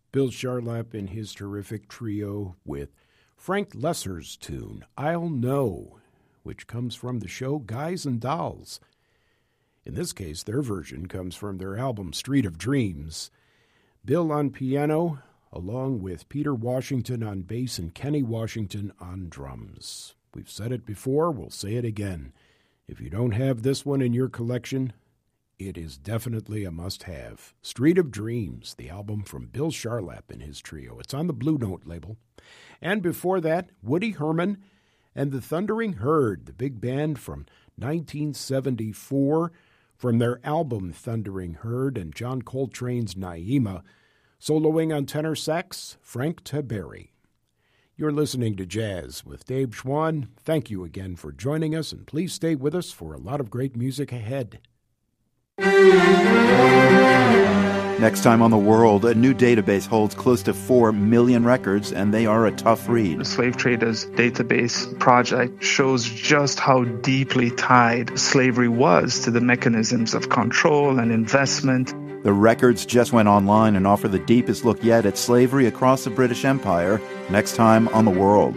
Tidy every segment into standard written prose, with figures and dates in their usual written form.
Bill Charlap in his terrific trio with Frank Loesser's tune, I'll Know, which comes from the show Guys and Dolls. In this case, their version comes from their album Street of Dreams. Bill on piano, along with Peter Washington on bass and Kenny Washington on drums. We've said it before, we'll say it again. If you don't have this one in your collection, it is definitely a must-have. Street of Dreams, the album from Bill Charlap and his trio. It's on the Blue Note label. And before that, Woody Herman and the Thundering Herd, the big band from 1974, from their album Thundering Herd and John Coltrane's Naima, soloing on tenor sax, Frank Tiberi. You're listening to Jazz with Dave Schwann. Thank you again for joining us, and please stay with us for a lot of great music ahead. Next time on The World, a new database holds close to 4 million records, and they are a tough read. The Slave Traders Database Project shows just how deeply tied slavery was to the mechanisms of control and investment. The records just went online and offer the deepest look yet at slavery across the British Empire. Next time on The World.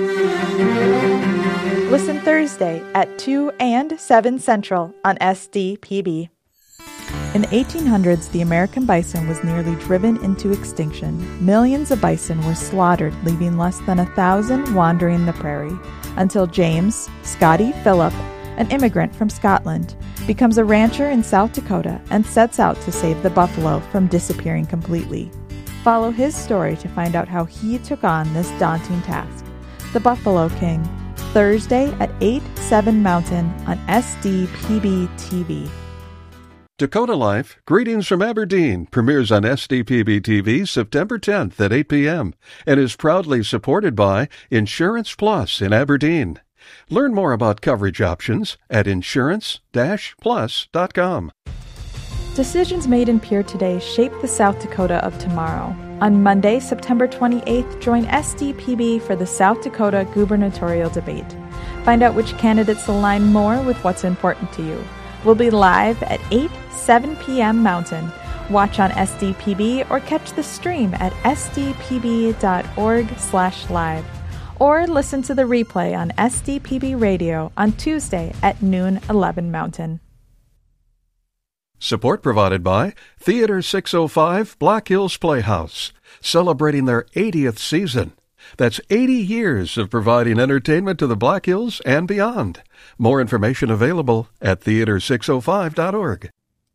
Listen Thursday at 2 and 7 Central on SDPB. In the 1800s, the American bison was nearly driven into extinction. Millions of bison were slaughtered, leaving less than 1,000 wandering the prairie, until James Scotty Phillip, an immigrant from Scotland, becomes a rancher in South Dakota and sets out to save the buffalo from disappearing completely. Follow his story to find out how he took on this daunting task. The Buffalo King, Thursday at 8, 7 Mountain on SDPB TV. Dakota Life, Greetings from Aberdeen, premieres on SDPB TV September 10th at 8 p.m. and is proudly supported by Insurance Plus in Aberdeen. Learn more about coverage options at insurance-plus.com. Decisions made in Pierre today shape the South Dakota of tomorrow. On Monday, September 28th, join SDPB for the South Dakota gubernatorial debate. Find out which candidates align more with what's important to you. We'll be live at 8, 7 p.m. Mountain. Watch on SDPB or catch the stream at sdpb.org/live. Or listen to the replay on SDPB Radio on Tuesday at noon 11 Mountain. Support provided by Theater 605 Black Hills Playhouse, celebrating their 80th season. That's 80 years of providing entertainment to the Black Hills and beyond. More information available at theater605.org.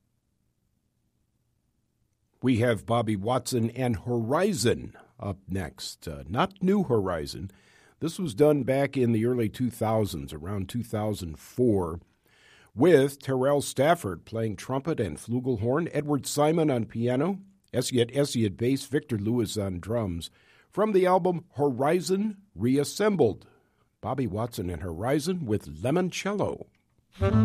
We have Bobby Watson and Horizon up next. Not New Horizon. This was done back in the early 2000s, around 2004, with Terrell Stafford playing trumpet and flugelhorn, Edward Simon on piano, Essie at bass, Victor Lewis on drums, from the album Horizon Reassembled. Bobby Watson and Horizon with Limoncello.